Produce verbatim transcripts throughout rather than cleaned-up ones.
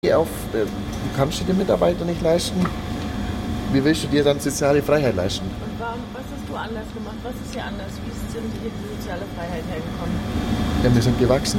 auf, du kannst dir die Mitarbeiter nicht leisten, wie willst du dir dann soziale Freiheit leisten? Und warum, was hast du anders gemacht? Was ist hier anders? Wie sind hier die soziale Freiheit hergekommen? Ja, wir sind gewachsen.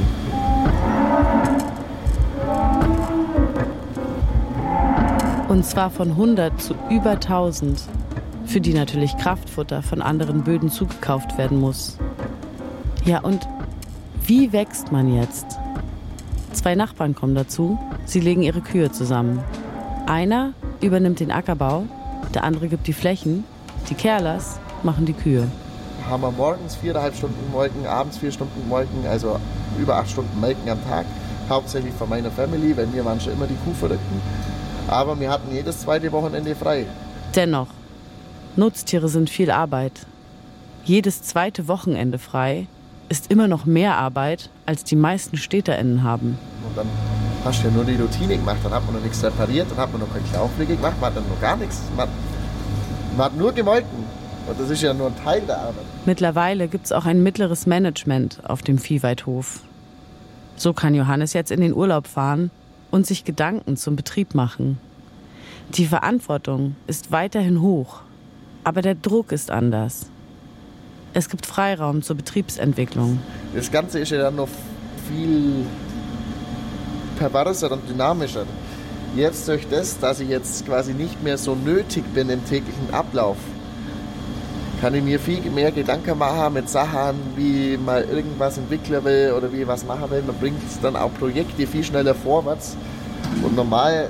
Und zwar von hundert zu über tausend, für die natürlich Kraftfutter von anderen Böden zugekauft werden muss. Ja, und wie wächst man jetzt? Zwei Nachbarn kommen dazu, sie legen ihre Kühe zusammen. Einer übernimmt den Ackerbau, der andere gibt die Flächen, die Kerlers machen die Kühe. Haben wir morgens viereinhalb Stunden Molken, abends vier Stunden Molken, also über acht Stunden Melken am Tag. Hauptsächlich von meiner Family, weil wir waren schon immer die Kuhverrückten. Aber wir hatten jedes zweite Wochenende frei. Dennoch, Nutztiere sind viel Arbeit. Jedes zweite Wochenende frei ist immer noch mehr Arbeit, als die meisten StädterInnen haben. Und dann hast du ja nur die Routine gemacht, dann hat man noch nichts repariert, dann hat man noch keine Klauenpflege gemacht, man hat dann noch gar nichts. Man, man hat nur gemolken. Und das ist ja nur ein Teil der Arbeit. Mittlerweile gibt es auch ein mittleres Management auf dem Viehweidhof. So kann Johannes jetzt in den Urlaub fahren und sich Gedanken zum Betrieb machen. Die Verantwortung ist weiterhin hoch, aber der Druck ist anders. Es gibt Freiraum zur Betriebsentwicklung. Das Ganze ist ja dann noch viel perverser und dynamischer. Jetzt durch das, dass ich jetzt quasi nicht mehr so nötig bin im täglichen Ablauf, kann ich mir viel mehr Gedanken machen mit Sachen, wie mal irgendwas entwickeln will oder wie ich was machen will. Man bringt dann auch Projekte viel schneller vorwärts. Und normal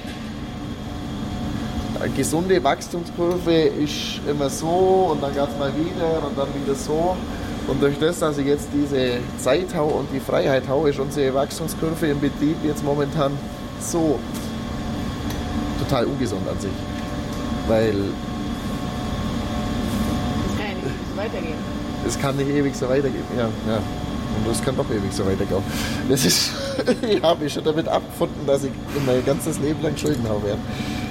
eine gesunde Wachstumskurve ist immer so und dann geht es mal wieder und dann wieder so. Und durch das, dass ich jetzt diese Zeit habe und die Freiheit habe, ist unsere Wachstumskurve im Betrieb jetzt momentan so total ungesund an sich. Weil Weitergehen. Es kann nicht ewig so weitergehen. Ja, ja. Und das kann doch ewig so weitergehen. Das ist, ich habe mich schon damit abgefunden, dass ich mein ganzes Leben lang Schulden habe werde.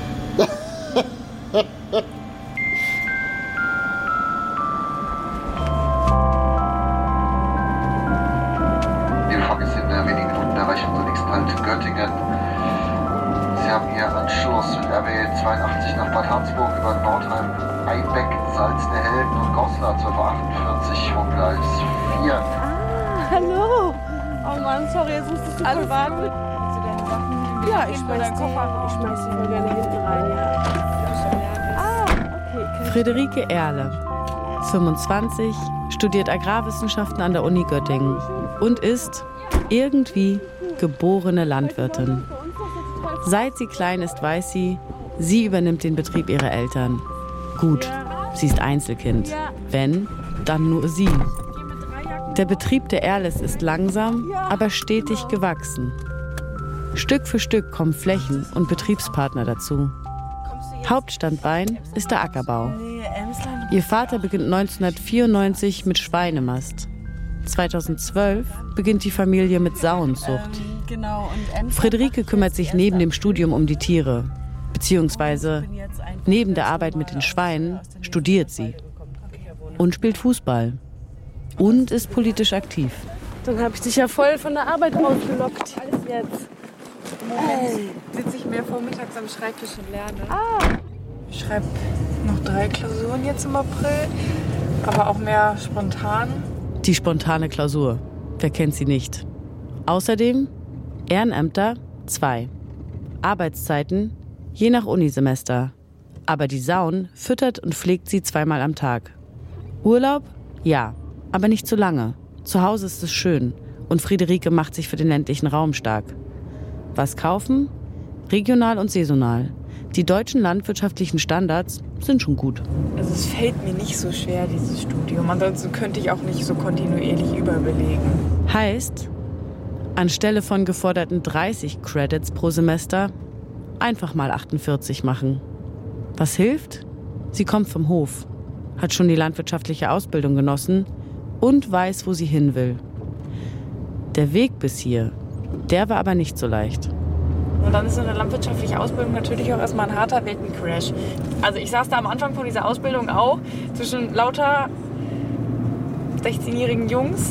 Wir fahren jetzt in wenigen Minuten erreichen unseren nächsten Halt Göttingen. Sie haben Ihren Anschluss mit R B zweiundachtzig nach Bad Harzburg über Nordheim, Einbeck, Salzne Helden und Goslar zwölf Uhr achtundvierzig vom Gleis vier. Ah, hallo. Oh Mann, sorry, jetzt musstest du voll warten. Hast du deine Sachen? Ja, ich schmeiß die, ich schmeiß die voll gerne hinten rein, ja. Ah, okay. Friederike Erle, fünfundzwanzig, studiert Agrarwissenschaften an der Uni Göttingen und ist irgendwie geborene Landwirtin. Seit sie klein ist, weiß sie, sie übernimmt den Betrieb ihrer Eltern. Gut, sie ist Einzelkind. Wenn, dann nur sie. Der Betrieb der Erles ist langsam, aber stetig gewachsen. Stück für Stück kommen Flächen und Betriebspartner dazu. Hauptstandbein ist der Ackerbau. Ihr Vater beginnt neunzehnhundertvierundneunzig mit Schweinemast. zweitausendzwölf beginnt die Familie mit Sauenzucht. Friederike kümmert sich neben dem Studium um die Tiere. Beziehungsweise neben der Arbeit mit den Schweinen studiert sie. Und spielt Fußball. Und ist politisch aktiv. Dann habe ich dich ja voll von der Arbeit ausgelockt. Alles jetzt. Im Moment sitze ich mehr vormittags am Schreibtisch und lerne. Ah. Ich schreibe noch drei Klausuren jetzt im April, aber auch mehr spontan. Die spontane Klausur. Wer kennt sie nicht? Außerdem Ehrenämter zwei. Arbeitszeiten je nach Unisemester. Aber die Sauen füttert und pflegt sie zweimal am Tag. Urlaub? Ja, aber nicht zu lange. Zu Hause ist es schön und Friederike macht sich für den ländlichen Raum stark. Was kaufen? Regional und saisonal. Die deutschen landwirtschaftlichen Standards sind schon gut. Also es fällt mir nicht so schwer, dieses Studium. Ansonsten könnte ich auch nicht so kontinuierlich überbelegen. Heißt, anstelle von geforderten dreißig Credits pro Semester einfach mal achtundvierzig machen. Was hilft? Sie kommt vom Hof, hat schon die landwirtschaftliche Ausbildung genossen und weiß, wo sie hin will. Der Weg bis hier, der war aber nicht so leicht. Und dann ist so eine landwirtschaftliche Ausbildung natürlich auch erstmal ein harter Weltencrash. Also ich saß da am Anfang von dieser Ausbildung auch zwischen lauter sechzehnjährigen Jungs,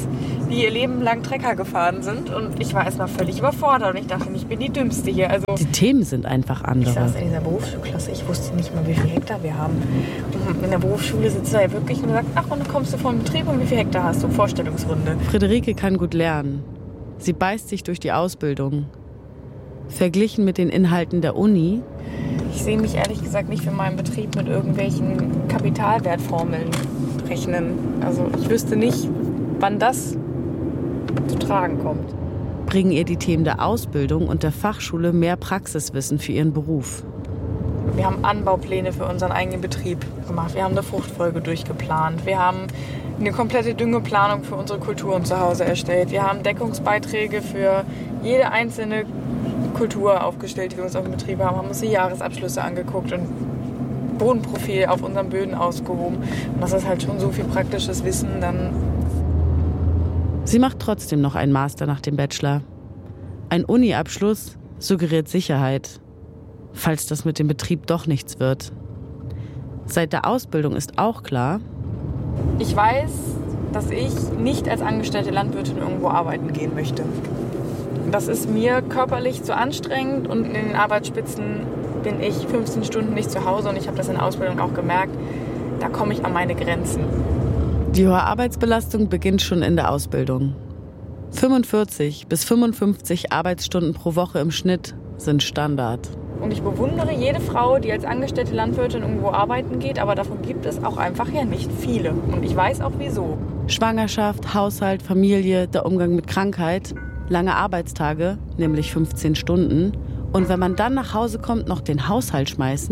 die ihr Leben lang Trecker gefahren sind. Und ich war erstmal völlig überfordert und ich dachte, ich bin die Dümmste hier. Also Die Themen sind einfach andere. ich saß in dieser Berufsschulklasse, ich wusste nicht mal, wie viel Hektar wir haben. Und in der Berufsschule sitzt du ja wirklich und sagt, ach, und dann kommst du vom Betrieb und wie viel Hektar hast du? Vorstellungsrunde. Friederike kann gut lernen. Sie beißt sich durch die Ausbildung. Verglichen mit den Inhalten der Uni. Ich sehe mich ehrlich gesagt nicht für meinen Betrieb mit irgendwelchen Kapitalwertformeln rechnen. Also ich wüsste nicht, wann das zu tragen kommt. Bringen ihr die Themen der Ausbildung und der Fachschule mehr Praxiswissen für ihren Beruf. Wir haben Anbaupläne für unseren eigenen Betrieb gemacht. Wir haben eine Fruchtfolge durchgeplant. Wir haben eine komplette Düngeplanung für unsere Kulturen zu Hause erstellt. Wir haben Deckungsbeiträge für jede einzelne Kultur aufgestellt, die wir uns auf dem Betrieb haben. Wir haben uns die Jahresabschlüsse angeguckt und Bodenprofil auf unseren Böden ausgehoben. Und das ist halt schon so viel praktisches Wissen. Dann Sie macht trotzdem noch einen Master nach dem Bachelor. Ein Uni-Abschluss suggeriert Sicherheit, falls das mit dem Betrieb doch nichts wird. Seit der Ausbildung ist auch klar, ich weiß, dass ich nicht als angestellte Landwirtin irgendwo arbeiten gehen möchte. Das ist mir körperlich zu anstrengend und in den Arbeitsspitzen bin ich fünfzehn Stunden nicht zu Hause und ich habe das in der Ausbildung auch gemerkt, da komme ich an meine Grenzen. die hohe Arbeitsbelastung beginnt schon in der Ausbildung. fünfundvierzig bis fünfundfünfzig Arbeitsstunden pro Woche im Schnitt sind Standard. Und ich bewundere jede Frau, die als angestellte Landwirtin irgendwo arbeiten geht, aber davon gibt es auch einfach ja nicht viele. Und ich weiß auch wieso. Schwangerschaft, Haushalt, Familie, der Umgang mit Krankheit, lange Arbeitstage, nämlich fünfzehn Stunden. Und wenn man dann nach Hause kommt, noch den Haushalt schmeißen.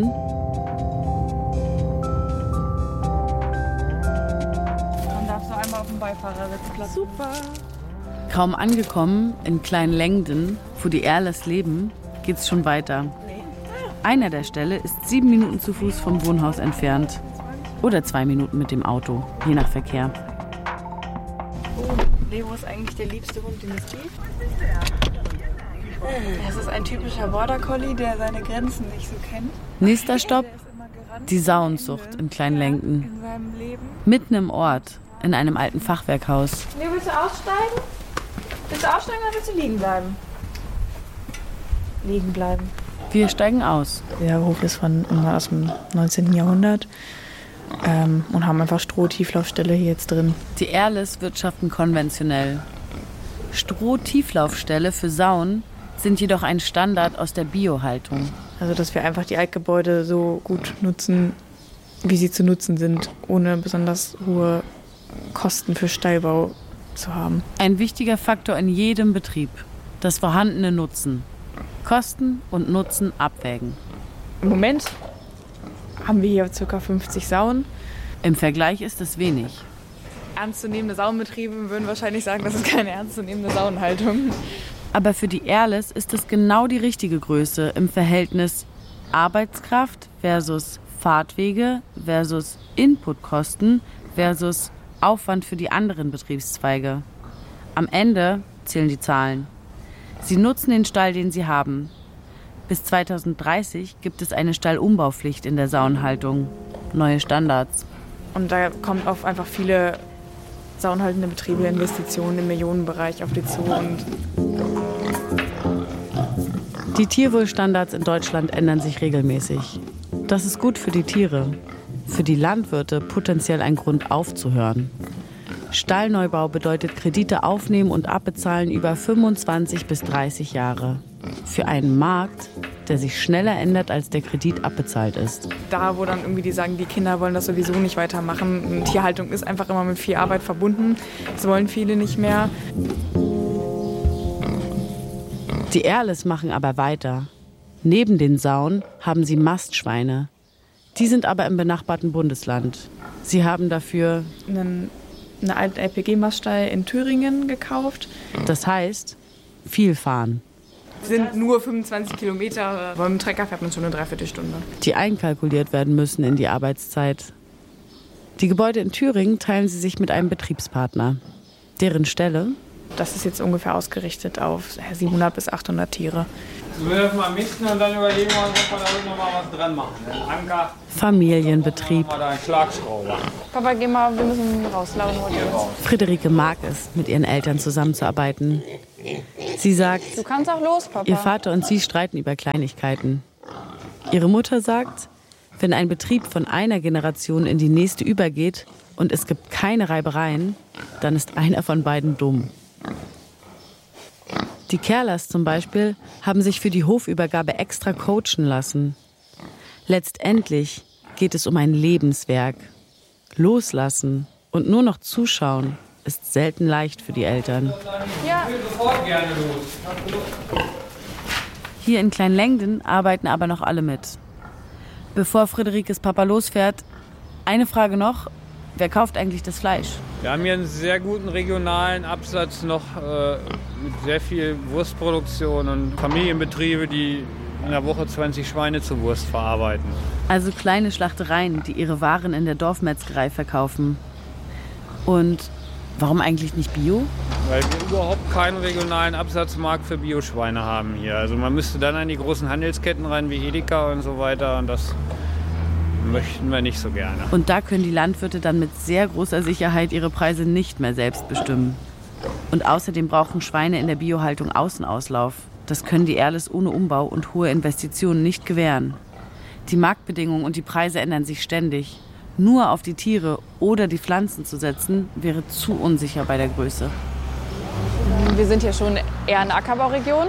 Dann darfst du einmal auf dem Beifahrersitz. Super. Kaum angekommen in Kleinlengden, wo die Erles leben, geht's schon weiter. Einer der Ställe ist sieben Minuten zu Fuß vom Wohnhaus entfernt. Oder zwei Minuten mit dem Auto, je nach Verkehr. Oh, Leo ist eigentlich der liebste Hund, den es gibt. Das ist ein typischer Border Collie, der seine Grenzen nicht so kennt. Nächster Stopp, Der ist immer gerannt die Sauenzucht in Kleinlengden. in seinem Leben. Mitten im Ort, in einem alten Fachwerkhaus. Leo, willst du aussteigen? Willst du aussteigen oder willst du liegen bleiben? Liegen bleiben. Wir steigen aus. Der Hof ist von, aus dem neunzehnten Jahrhundert ähm, und haben einfach Stroh-Tieflaufställe hier jetzt drin. Die Erles wirtschaften konventionell. Stroh-Tieflaufställe für Sauen sind jedoch ein Standard aus der Biohaltung. Also dass wir einfach die Altgebäude so gut nutzen, wie sie zu nutzen sind, ohne besonders hohe Kosten für Stallbau zu haben. Ein wichtiger Faktor in jedem Betrieb, das vorhandene Nutzen. Kosten und Nutzen abwägen. Im Moment haben wir hier ca. fünfzig Sauen. Im Vergleich ist es wenig. Ernstzunehmende Sauenbetriebe würden wahrscheinlich sagen, das ist keine ernstzunehmende Sauenhaltung. Aber für die Erles ist es genau die richtige Größe im Verhältnis Arbeitskraft versus Fahrtwege versus Inputkosten versus Aufwand für die anderen Betriebszweige. Am Ende zählen die Zahlen. Sie nutzen den Stall, den sie haben. Bis zweitausenddreißig gibt es eine Stallumbaupflicht in der Sauenhaltung. Neue Standards. Und da kommt auf einfach viele sauenhaltende Betriebe, Investitionen im Millionenbereich auf die zu. Und Die Tierwohlstandards in Deutschland ändern sich regelmäßig. Das ist gut für die Tiere. Für die Landwirte potenziell ein Grund aufzuhören. Stallneubau bedeutet Kredite aufnehmen und abbezahlen über fünfundzwanzig bis dreißig Jahre. Für einen Markt, der sich schneller ändert, als der Kredit abbezahlt ist. da, wo dann irgendwie die sagen, die Kinder wollen das sowieso nicht weitermachen. Tierhaltung ist einfach immer mit viel Arbeit verbunden. Das wollen viele nicht mehr. Die Erles machen aber weiter. Neben den Sauen haben sie Mastschweine. Die sind aber im benachbarten Bundesland. Sie haben dafür, Einen, einen alten L P G-Maststall in Thüringen gekauft. das heißt, viel fahren. Sind nur fünfundzwanzig Kilometer, aber mit dem Trecker fährt man schon eine Dreiviertelstunde. Die einkalkuliert werden müssen in die Arbeitszeit. Die Gebäude in Thüringen teilen sie sich mit einem Betriebspartner. Deren Stelle, Das ist jetzt ungefähr ausgerichtet auf siebenhundert bis achthundert Tiere. Wir müssen das mal mixen und dann überlegen wir uns, ob wir da noch mal was dran machen. Ein Anker. Familienbetrieb. Oder ein Schlagschrauber. Papa, geh mal, wir müssen rauslaufen. Friederike mag es, mit ihren Eltern zusammenzuarbeiten. Sie sagt, du kannst auch los, Papa. Ihr Vater und sie streiten über Kleinigkeiten. Ihre Mutter sagt, wenn ein Betrieb von einer Generation in die nächste übergeht und es gibt keine Reibereien, dann ist einer von beiden dumm. Die Kerlers zum Beispiel haben sich für die Hofübergabe extra coachen lassen. Letztendlich geht es um ein Lebenswerk. Loslassen und nur noch zuschauen ist selten leicht für die Eltern. Ja. Hier in Kleinlängden arbeiten aber noch alle mit. Bevor Friederikes Papa losfährt, eine Frage noch. Wer kauft eigentlich das Fleisch? Wir haben hier einen sehr guten regionalen Absatz noch äh, mit sehr viel Wurstproduktion und Familienbetriebe, die in der Woche zwanzig Schweine zur Wurst verarbeiten. Also kleine Schlachtereien, die ihre Waren in der Dorfmetzgerei verkaufen. Und warum eigentlich nicht Bio? Weil wir überhaupt keinen regionalen Absatzmarkt für Bioschweine haben hier. Also man müsste dann an die großen Handelsketten rein wie Edeka und so weiter und das möchten wir nicht so gerne. Und da können die Landwirte dann mit sehr großer Sicherheit ihre Preise nicht mehr selbst bestimmen. Und außerdem brauchen Schweine in der Biohaltung Außenauslauf. Das können die Erles ohne Umbau und hohe Investitionen nicht gewähren. Die Marktbedingungen und die Preise ändern sich ständig. Nur auf die Tiere oder die Pflanzen zu setzen, wäre zu unsicher bei der Größe. Wir sind hier schon eher eine Ackerbauregion.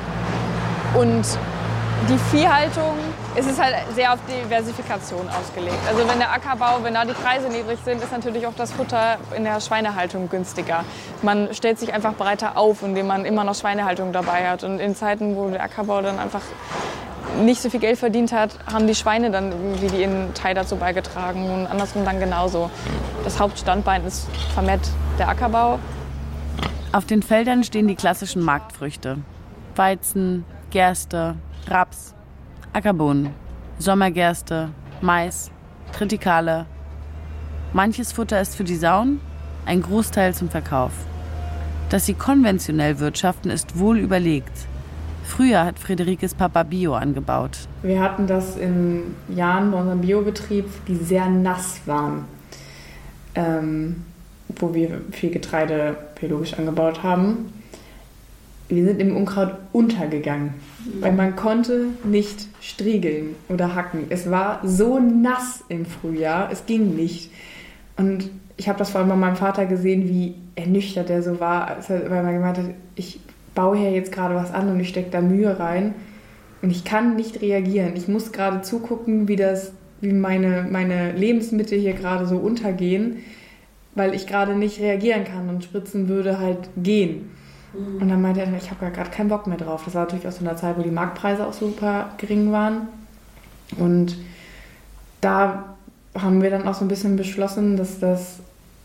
Und die Viehhaltung, es ist halt sehr auf Diversifikation ausgelegt. Also wenn der Ackerbau, wenn da die Preise niedrig sind, ist natürlich auch das Futter in der Schweinehaltung günstiger. Man stellt sich einfach breiter auf, indem man immer noch Schweinehaltung dabei hat. Und in Zeiten, wo der Ackerbau dann einfach nicht so viel Geld verdient hat, haben die Schweine dann irgendwie ihren Teil dazu beigetragen und andersrum dann genauso. Das Hauptstandbein ist vermehrt der Ackerbau. Auf den Feldern stehen die klassischen Marktfrüchte. Weizen, Gerste, Raps, Ackerbohnen, Sommergerste, Mais, Tritikale. Manches Futter ist für die Sauen, ein Großteil zum Verkauf. Dass sie konventionell wirtschaften, ist wohl überlegt. Früher hat Friederikes Papa Bio angebaut. Wir hatten das in Jahren bei unserem Biobetrieb, die sehr nass waren, ähm, wo wir viel Getreide biologisch angebaut haben. Wir sind im Unkraut untergegangen, weil man konnte nicht striegeln oder hacken. Es war so nass im Frühjahr, es ging nicht. Und ich habe das vor allem bei meinem Vater gesehen, wie ernüchtert er so war, weil man gemeint hat, ich baue hier jetzt gerade was an und ich stecke da Mühe rein und ich kann nicht reagieren. Ich muss gerade zugucken, wie, das, wie meine, meine Lebensmittel hier gerade so untergehen, weil ich gerade nicht reagieren kann und spritzen würde halt gehen. Mhm. Und dann meinte er, ich habe gerade keinen Bock mehr drauf. Das war natürlich aus so einer Zeit, wo die Marktpreise auch super gering waren. Und da haben wir dann auch so ein bisschen beschlossen, dass das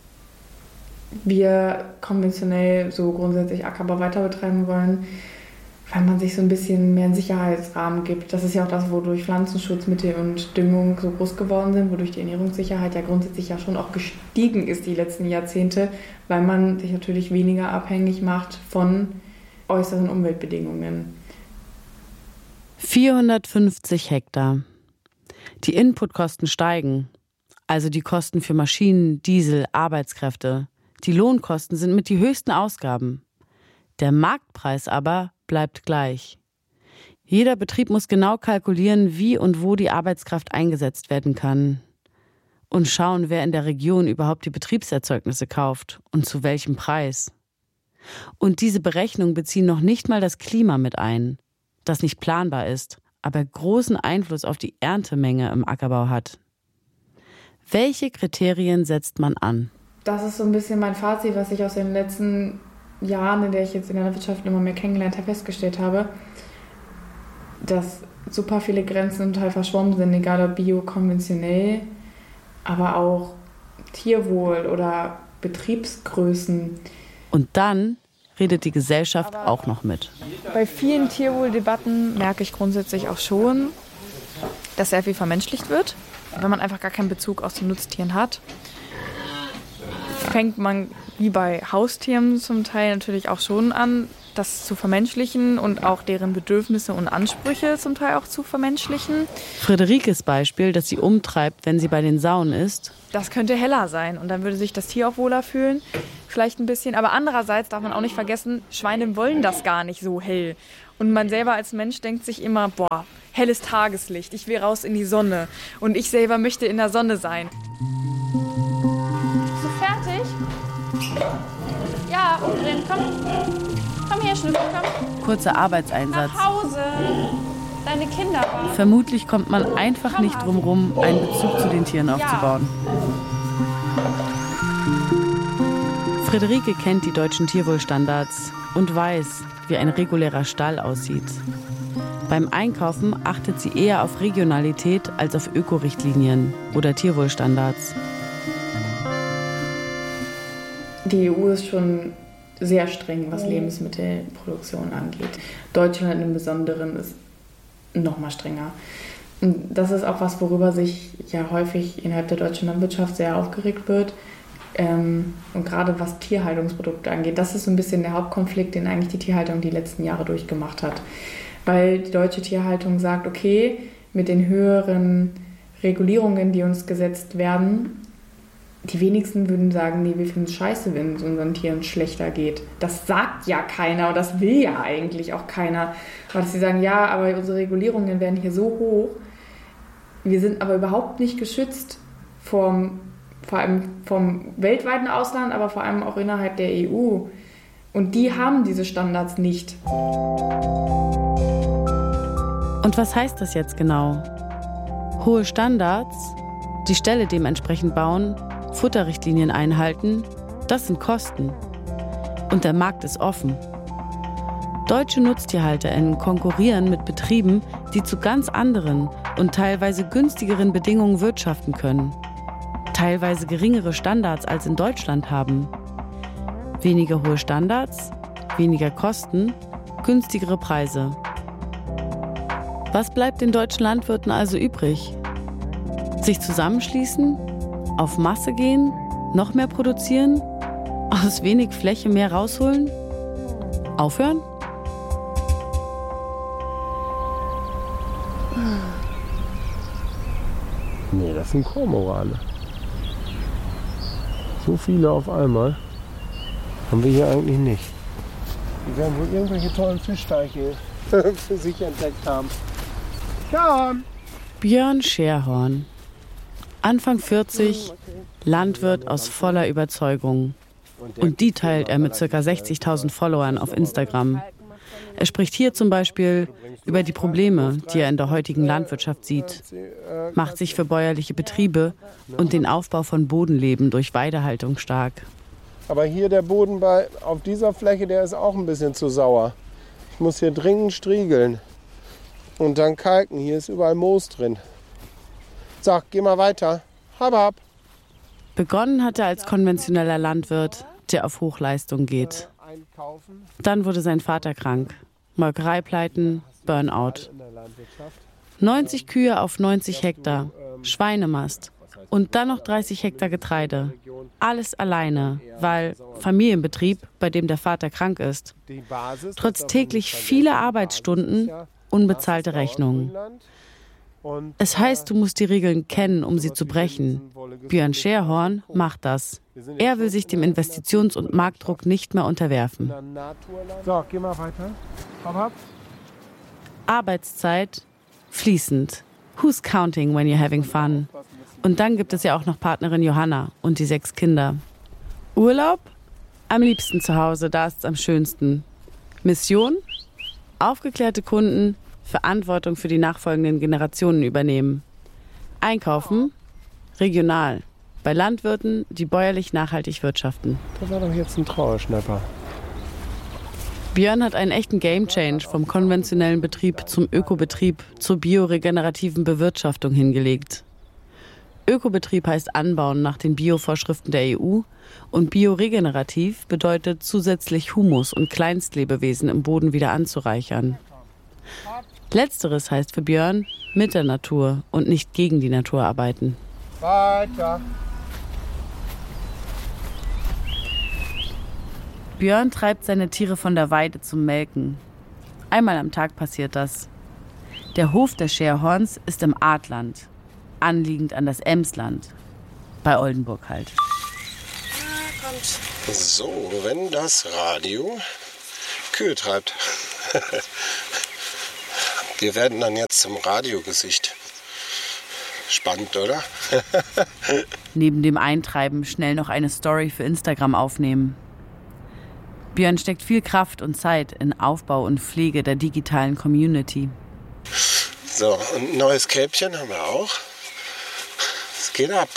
wir konventionell so grundsätzlich Ackerbau weiter betreiben wollen, weil man sich so ein bisschen mehr einen Sicherheitsrahmen gibt. Das ist ja auch das, wodurch Pflanzenschutzmittel und Düngung so groß geworden sind, wodurch die Ernährungssicherheit ja grundsätzlich ja schon auch gestiegen ist die letzten Jahrzehnte, weil man sich natürlich weniger abhängig macht von äußeren Umweltbedingungen. vierhundertfünfzig Hektar. Die Inputkosten steigen, also die Kosten für Maschinen, Diesel, Arbeitskräfte. Die Lohnkosten sind mit die höchsten Ausgaben. Der Marktpreis aber bleibt gleich. Jeder Betrieb muss genau kalkulieren, wie und wo die Arbeitskraft eingesetzt werden kann. Und schauen, wer in der Region überhaupt die Betriebserzeugnisse kauft und zu welchem Preis. Und diese Berechnungen beziehen noch nicht mal das Klima mit ein, das nicht planbar ist, aber großen Einfluss auf die Erntemenge im Ackerbau hat. Welche Kriterien setzt man an? Das ist so ein bisschen mein Fazit, was ich aus den letzten Jahren, in der ich jetzt in der Landwirtschaft immer mehr kennengelernt habe, festgestellt habe, dass super viele Grenzen total verschwommen sind, egal ob bio, konventionell, aber auch Tierwohl oder Betriebsgrößen. Und dann redet die Gesellschaft aber auch noch mit. Bei vielen Tierwohldebatten merke ich grundsätzlich auch schon, dass sehr viel vermenschlicht wird, wenn man einfach gar keinen Bezug aus den Nutztieren hat. Fängt man wie bei Haustieren zum Teil natürlich auch schon an, das zu vermenschlichen und auch deren Bedürfnisse und Ansprüche zum Teil auch zu vermenschlichen. Friederikes Beispiel, das sie umtreibt, wenn sie bei den Sauen ist: Das könnte heller sein und dann würde sich das Tier auch wohler fühlen, vielleicht ein bisschen. Aber andererseits darf man auch nicht vergessen, Schweine wollen das gar nicht so hell. Und man selber als Mensch denkt sich immer, boah, helles Tageslicht, ich will raus in die Sonne. Und ich selber möchte in der Sonne sein. Bist du fertig? Ja, umdrehen, komm. Komm her, Schnüffel, komm. Kurzer Arbeitseinsatz. Nach Hause. Deine Kinder waren. Vermutlich kommt man einfach nicht drum rum, einen Bezug zu den Tieren aufzubauen. Friederike kennt die deutschen Tierwohlstandards und weiß, wie ein regulärer Stall aussieht. Beim Einkaufen achtet sie eher auf Regionalität als auf Ökorichtlinien oder Tierwohlstandards. Die E U ist schon sehr streng, was Lebensmittelproduktion angeht. Deutschland im Besonderen ist noch mal strenger. Und das ist auch was, worüber sich ja häufig innerhalb der deutschen Landwirtschaft sehr aufgeregt wird. Ähm, und gerade was Tierhaltungsprodukte angeht, das ist so ein bisschen der Hauptkonflikt, den eigentlich die Tierhaltung die letzten Jahre durchgemacht hat. Weil die deutsche Tierhaltung sagt, okay, mit den höheren Regulierungen, die uns gesetzt werden, die wenigsten würden sagen, nee, wir finden es scheiße, wenn es unseren Tieren schlechter geht. Das sagt ja keiner und das will ja eigentlich auch keiner. Aber dass sie sagen, ja, aber unsere Regulierungen werden hier so hoch, wir sind aber überhaupt nicht geschützt vom, vor allem vom weltweiten Ausland, aber vor allem auch innerhalb der E U. Und die haben diese Standards nicht. Und was heißt das jetzt genau? Hohe Standards, die Ställe dementsprechend bauen, Futterrichtlinien einhalten, das sind Kosten. Und der Markt ist offen. Deutsche NutztierhalterInnen konkurrieren mit Betrieben, die zu ganz anderen und teilweise günstigeren Bedingungen wirtschaften können. Teilweise geringere Standards als in Deutschland haben. Weniger hohe Standards, weniger Kosten, günstigere Preise. Was bleibt den deutschen Landwirten also übrig? Sich zusammenschließen? Auf Masse gehen? Noch mehr produzieren? Aus wenig Fläche mehr rausholen? Aufhören? Nee, das sind Kormorane. So viele auf einmal haben wir hier eigentlich nicht. Die werden wohl irgendwelche tollen Fischteiche für sich entdeckt haben. Björn! Björn Scherhorn. Anfang vierzig, Landwirt aus voller Überzeugung. Und die teilt er mit ca. sechzigtausend Followern auf Instagram. Er spricht hier zum Beispiel über die Probleme, die er in der heutigen Landwirtschaft sieht, macht sich für bäuerliche Betriebe und den Aufbau von Bodenleben durch Weidehaltung stark. Aber hier der Boden bei, auf dieser Fläche, der ist auch ein bisschen zu sauer. Ich muss hier dringend striegeln und dann kalken. Hier ist überall Moos drin. So, geh mal weiter. Hab, hab. Begonnen hat er als konventioneller Landwirt, der auf Hochleistung geht. Dann wurde sein Vater krank. Molkereipleiten, Burnout. neunzig Kühe auf neunzig Hektar, Schweinemast und dann noch dreißig Hektar Getreide. Alles alleine, weil Familienbetrieb, bei dem der Vater krank ist. Trotz täglich vieler Arbeitsstunden, unbezahlte Rechnungen. Es heißt, du musst die Regeln kennen, um sie zu brechen. Björn Scherhorn macht das. Er will sich dem Investitions- und Marktdruck nicht mehr unterwerfen. So, geh mal weiter. Hopp, hopp. Arbeitszeit fließend. Who's counting when you're having fun? Und dann gibt es ja auch noch Partnerin Johanna und die sechs Kinder. Urlaub? Am liebsten zu Hause, da ist's am schönsten. Mission? Aufgeklärte Kunden, Verantwortung für die nachfolgenden Generationen übernehmen. Einkaufen? Regional. Bei Landwirten, die bäuerlich nachhaltig wirtschaften. Das war doch jetzt ein Trauerschnapper. Björn hat einen echten Game-Change vom konventionellen Betrieb zum Ökobetrieb zur bioregenerativen Bewirtschaftung hingelegt. Ökobetrieb heißt Anbauen nach den Biovorschriften der E U und bioregenerativ bedeutet zusätzlich Humus und Kleinstlebewesen im Boden wieder anzureichern. Letzteres heißt für Björn mit der Natur und nicht gegen die Natur arbeiten. Weiter. Björn treibt seine Tiere von der Weide zum Melken. Einmal am Tag passiert das. Der Hof der Scherhorns ist im Artland, anliegend an das Emsland, bei Oldenburg halt. So, wenn das Radio Kühe treibt. Wir werden dann jetzt zum Radiogesicht. Spannend, oder? Neben dem Eintreiben schnell noch eine Story für Instagram aufnehmen. Björn steckt viel Kraft und Zeit in Aufbau und Pflege der digitalen Community. So, und ein neues Kälbchen haben wir auch. Es geht ab.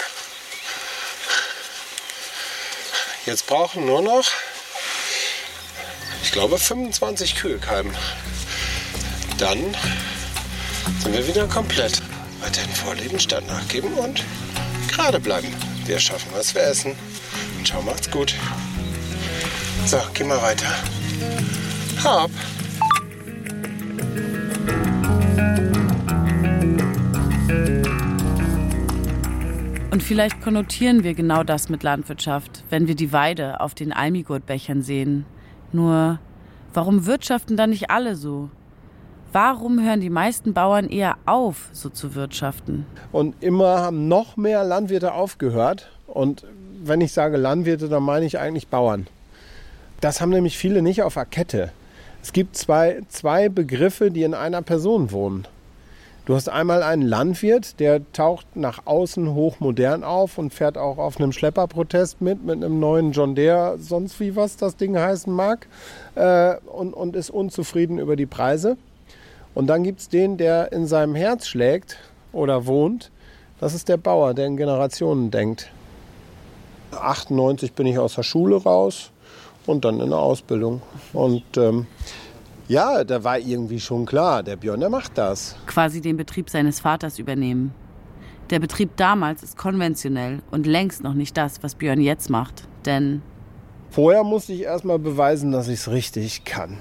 Jetzt brauchen nur noch, ich glaube, fünfundzwanzig Kühe kalben. Dann sind wir wieder komplett. Weiterhin Vorleben, Stand nachgeben und gerade bleiben. Wir schaffen, was wir essen. Ciao, macht's gut. So, gehen wir weiter. Hab. Und vielleicht konnotieren wir genau das mit Landwirtschaft, wenn wir die Weide auf den Almigurtbechern sehen. Nur, warum wirtschaften dann nicht alle so? Warum hören die meisten Bauern eher auf, so zu wirtschaften? Und immer haben noch mehr Landwirte aufgehört. Und wenn ich sage Landwirte, dann meine ich eigentlich Bauern. Das haben nämlich viele nicht auf der Kette. Es gibt zwei, zwei Begriffe, die in einer Person wohnen. Du hast einmal einen Landwirt, der taucht nach außen hochmodern auf und fährt auch auf einem Schlepperprotest mit, mit einem neuen John Deere, sonst wie was das Ding heißen mag, äh, und, und ist unzufrieden über die Preise. Und dann gibt es den, der in seinem Herz schlägt oder wohnt. Das ist der Bauer, der in Generationen denkt. achtundneunzig bin ich aus der Schule raus und dann in der Ausbildung. Und ähm, ja, da war irgendwie schon klar, der Björn, der macht das. Quasi den Betrieb seines Vaters übernehmen. Der Betrieb damals ist konventionell und längst noch nicht das, was Björn jetzt macht. Denn vorher musste ich erst mal beweisen, dass ich es richtig kann.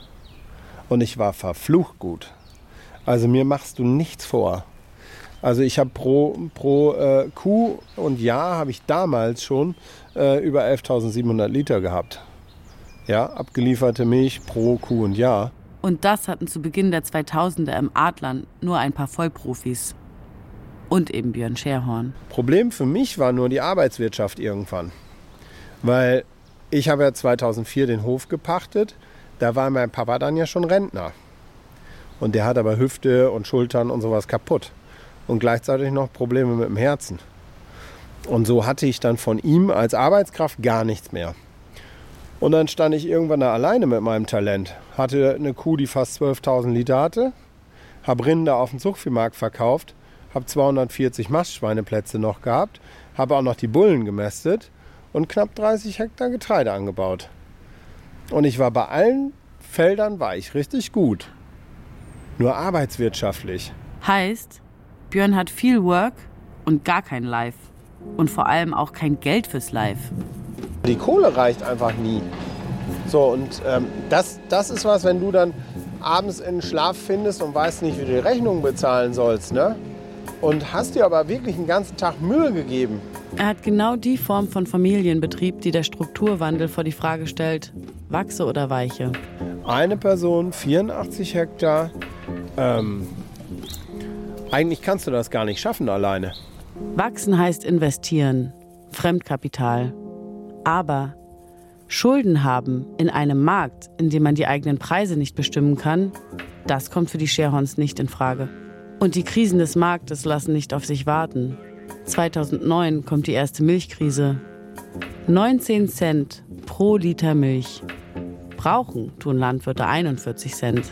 Und ich war verflucht gut. Also mir machst du nichts vor. Also ich habe pro, pro äh, Kuh und Jahr habe ich damals schon äh, über elftausendsiebenhundert Liter gehabt. Ja, abgelieferte Milch pro Kuh und Jahr. Und das hatten zu Beginn der zweitausender im Adlern nur ein paar Vollprofis. Und eben Björn Scherhorn. Problem für mich war nur die Arbeitswirtschaft irgendwann. Weil ich habe ja zweitausendvier den Hof gepachtet. Da war mein Papa dann ja schon Rentner. Und der hat aber Hüfte und Schultern und sowas kaputt. Und gleichzeitig noch Probleme mit dem Herzen. Und so hatte ich dann von ihm als Arbeitskraft gar nichts mehr. Und dann stand ich irgendwann da alleine mit meinem Talent. Hatte eine Kuh, die fast zwölftausend Liter hatte. Habe Rinder auf dem Zuchtviehmarkt verkauft. Habe zweihundertvierzig Mastschweineplätze noch gehabt. Habe auch noch die Bullen gemästet. Und knapp dreißig Hektar Getreide angebaut. Und ich war bei allen Feldern war ich richtig gut. Nur arbeitswirtschaftlich. Heißt, Björn hat viel Work und gar kein Life. Und vor allem auch kein Geld fürs Life. Die Kohle reicht einfach nie. So, und ähm, das, das ist was, wenn du dann abends in den Schlaf findest und weißt nicht, wie du die Rechnung bezahlen sollst, ne? Und hast dir aber wirklich einen ganzen Tag Mühe gegeben. Er hat genau die Form von Familienbetrieb, die der Strukturwandel vor die Frage stellt, wachse oder weiche. Eine Person, vierundachtzig Hektar. Ähm, eigentlich kannst du das gar nicht schaffen alleine. Wachsen heißt investieren, Fremdkapital. Aber Schulden haben in einem Markt, in dem man die eigenen Preise nicht bestimmen kann, das kommt für die Scherhorns nicht in Frage. Und die Krisen des Marktes lassen nicht auf sich warten. zweitausendneun kommt die erste Milchkrise. neunzehn Cent pro Liter Milch. Brauchen tun Landwirte einundvierzig Cent.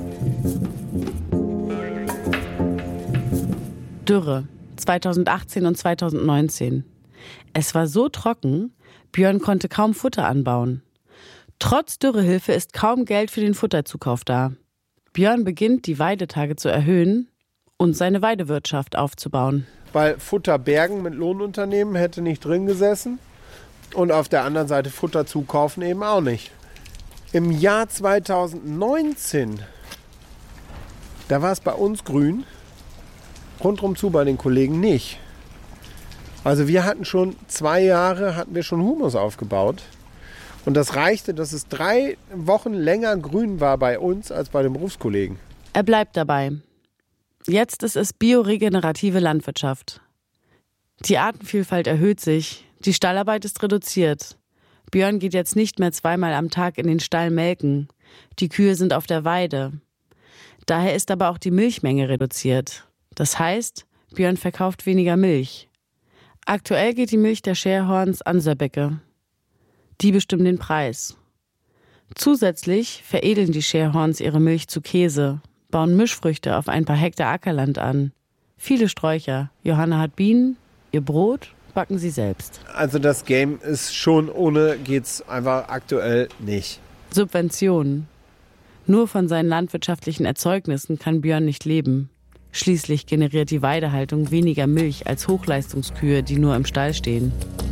Dürre zweitausendachtzehn und zweitausendneunzehn. Es war so trocken, Björn konnte kaum Futter anbauen. Trotz Dürrehilfe ist kaum Geld für den Futterzukauf da. Björn beginnt, die Weidetage zu erhöhen und seine Weidewirtschaft aufzubauen. Weil Futter bergen mit Lohnunternehmen hätte nicht drin gesessen und auf der anderen Seite Futter zukaufen eben auch nicht. Im Jahr zweitausendneunzehn, da war es bei uns grün, rundherum zu bei den Kollegen nicht. Also wir hatten schon zwei Jahre, hatten wir schon Humus aufgebaut Und das reichte, dass es drei Wochen länger grün war bei uns als bei den Berufskollegen. Er bleibt dabei. Jetzt ist es bioregenerative Landwirtschaft. Die Artenvielfalt erhöht sich, die Stallarbeit ist reduziert. Björn geht jetzt nicht mehr zweimal am Tag in den Stall melken. Die Kühe sind auf der Weide. Daher ist aber auch die Milchmenge reduziert. Das heißt, Björn verkauft weniger Milch. Aktuell geht die Milch der Scherhorns an Söbbecke. Die bestimmen den Preis. Zusätzlich veredeln die Scherhorns ihre Milch zu Käse, bauen Mischfrüchte auf ein paar Hektar Ackerland an. Viele Sträucher. Johanna hat Bienen, ihr Brot backen sie selbst. Also das Game ist schon, ohne geht's einfach aktuell nicht. Subventionen. Nur von seinen landwirtschaftlichen Erzeugnissen kann Björn nicht leben. Schließlich generiert die Weidehaltung weniger Milch als Hochleistungskühe, die nur im Stall stehen.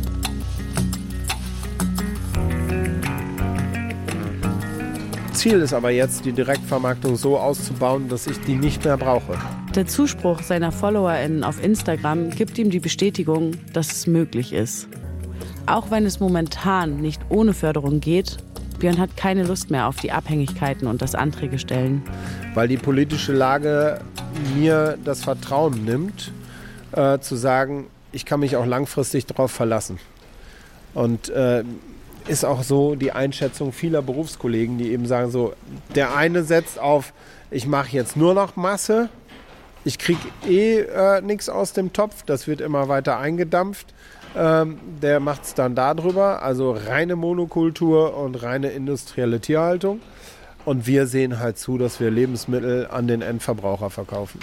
Ziel ist aber jetzt, die Direktvermarktung so auszubauen, dass ich die nicht mehr brauche. Der Zuspruch seiner FollowerInnen auf Instagram gibt ihm die Bestätigung, dass es möglich ist. Auch wenn es momentan nicht ohne Förderung geht, Björn hat keine Lust mehr auf die Abhängigkeiten und das Anträge stellen. Weil die politische Lage mir das Vertrauen nimmt, äh, zu sagen, ich kann mich auch langfristig darauf verlassen. Und äh, ist auch so die Einschätzung vieler Berufskollegen, die eben sagen so, der eine setzt auf, ich mache jetzt nur noch Masse, ich kriege eh äh, nichts aus dem Topf, das wird immer weiter eingedampft. Ähm, der macht es dann darüber, also reine Monokultur und reine industrielle Tierhaltung. Und wir sehen halt zu, dass wir Lebensmittel an den Endverbraucher verkaufen.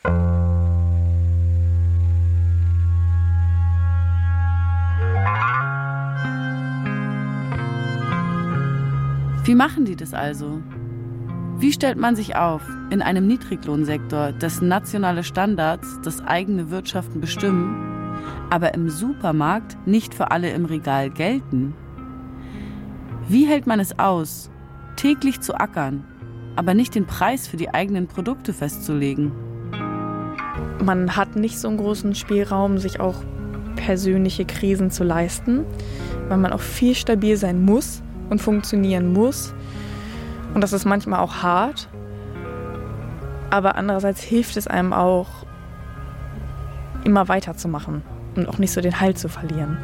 Wie machen die das also? Wie stellt man sich auf in einem Niedriglohnsektor, dessen nationale Standards das eigene Wirtschaften bestimmen, aber im Supermarkt nicht für alle im Regal gelten? Wie hält man es aus, täglich zu ackern, aber nicht den Preis für die eigenen Produkte festzulegen? Man hat nicht so einen großen Spielraum, sich auch persönliche Krisen zu leisten, weil man auch viel stabil sein muss und funktionieren muss. Und das ist manchmal auch hart. Aber andererseits hilft es einem auch, immer weiterzumachen und auch nicht so den Halt zu verlieren.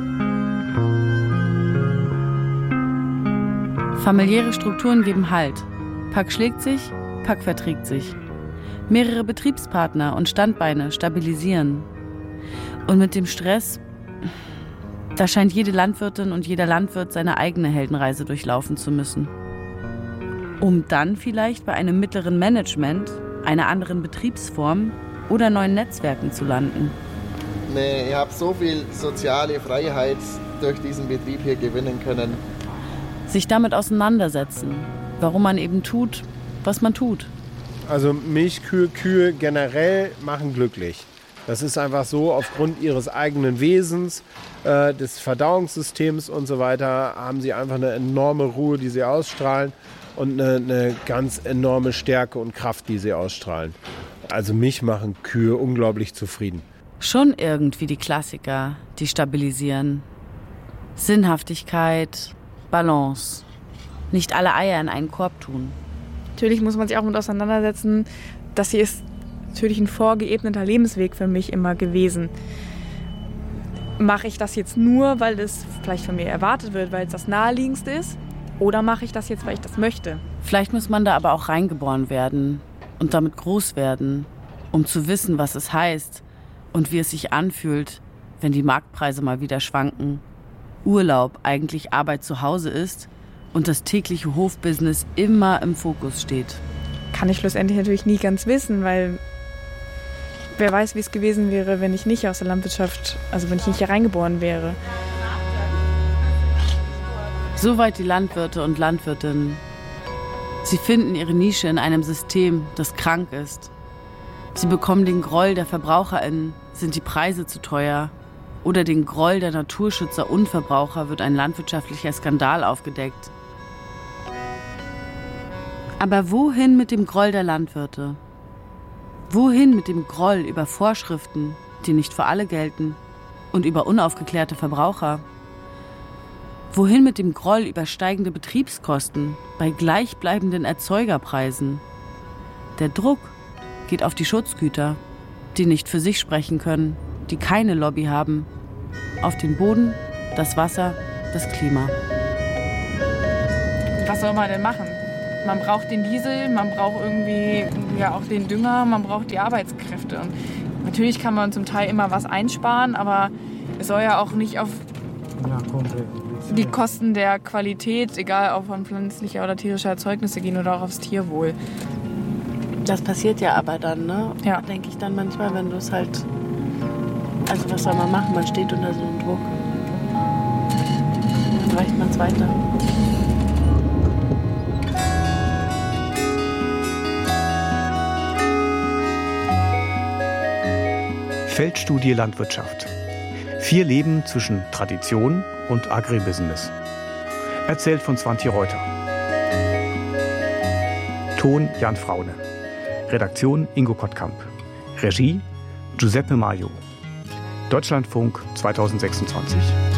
Familiäre Strukturen geben Halt. Pack schlägt sich, Pack verträgt sich. Mehrere Betriebspartner und Standbeine stabilisieren. Und mit dem Stress, da scheint jede Landwirtin und jeder Landwirt seine eigene Heldenreise durchlaufen zu müssen. Um dann vielleicht bei einem mittleren Management, einer anderen Betriebsform oder neuen Netzwerken zu landen. Nee, ich habe so viel soziale Freiheit durch diesen Betrieb hier gewinnen können. Sich damit auseinandersetzen, warum man eben tut, was man tut. Also Milchkühe, Kühe generell machen glücklich. Das ist einfach so, aufgrund ihres eigenen Wesens, äh, des Verdauungssystems und so weiter, haben sie einfach eine enorme Ruhe, die sie ausstrahlen und eine, eine ganz enorme Stärke und Kraft, die sie ausstrahlen. Also mich machen Kühe unglaublich zufrieden. Schon irgendwie die Klassiker, die stabilisieren. Sinnhaftigkeit, Balance. Nicht alle Eier in einen Korb tun. Natürlich muss man sich auch mit auseinandersetzen, dass hier ist natürlich ein vorgeebneter Lebensweg für mich immer gewesen. Mache ich das jetzt nur, weil es vielleicht von mir erwartet wird, weil es das Naheliegendste ist? Oder mache ich das jetzt, weil ich das möchte? Vielleicht muss man da aber auch reingeboren werden und damit groß werden, um zu wissen, was es heißt und wie es sich anfühlt, wenn die Marktpreise mal wieder schwanken, Urlaub eigentlich Arbeit zu Hause ist und das tägliche Hofbusiness immer im Fokus steht. Kann ich schlussendlich natürlich nie ganz wissen, weil wer weiß, wie es gewesen wäre, wenn ich nicht aus der Landwirtschaft, also wenn ich nicht hier reingeboren wäre. Soweit die Landwirte und Landwirtinnen. Sie finden ihre Nische in einem System, das krank ist. Sie bekommen den Groll der VerbraucherInnen, sind die Preise zu teuer? Oder den Groll der Naturschützer und Verbraucher, wird ein landwirtschaftlicher Skandal aufgedeckt. Aber wohin mit dem Groll der Landwirte? Wohin mit dem Groll über Vorschriften, die nicht für alle gelten, und über unaufgeklärte Verbraucher? Wohin mit dem Groll über steigende Betriebskosten bei gleichbleibenden Erzeugerpreisen? Der Druck geht auf die Schutzgüter, die nicht für sich sprechen können, die keine Lobby haben, auf den Boden, das Wasser, das Klima. Was soll man denn machen? Man braucht den Diesel, man braucht irgendwie ja auch den Dünger, man braucht die Arbeitskräfte. Und natürlich kann man zum Teil immer was einsparen, aber es soll ja auch nicht auf die Kosten der Qualität, egal ob von pflanzlicher oder tierischer Erzeugnisse gehen oder auch aufs Tierwohl. Das passiert ja aber dann, ne? Ja. Denke ich dann manchmal, wenn du es halt... Also was soll man machen? Man steht unter so einem Druck. Dann reicht man es weiter. Feldstudie Landwirtschaft. Vier Leben zwischen Tradition und Agribusiness. Erzählt von Svante Reuter. Ton Jan Fraune. Redaktion Ingo Kottkamp. Regie Giuseppe Maio. Deutschlandfunk zweitausendsechsundzwanzig.